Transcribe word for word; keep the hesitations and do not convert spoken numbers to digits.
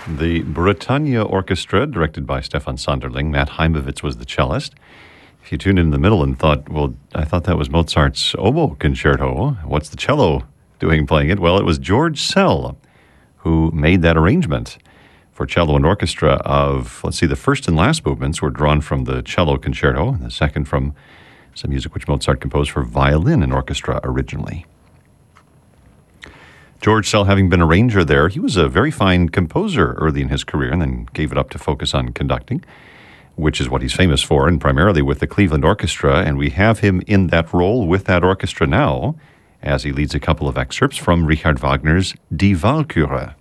The Britannia Orchestra, directed by Stefan Sonderling. Matt Heimovitz was the cellist. If you tuned in, in the middle and thought, well, I thought that was Mozart's oboe concerto. What's the cello doing playing it? Well, it was George Szell who made that arrangement for cello and orchestra of, let's see, the first and last movements were drawn from the cello concerto, and the second from some music which Mozart composed for violin and orchestra originally. George Szell, having been arranger there, he was a very fine composer early in his career and then gave it up to focus on conducting, which is what he's famous for, and primarily with the Cleveland Orchestra. And we have him in that role with that orchestra now as he leads a couple of excerpts from Richard Wagner's Die Walküre.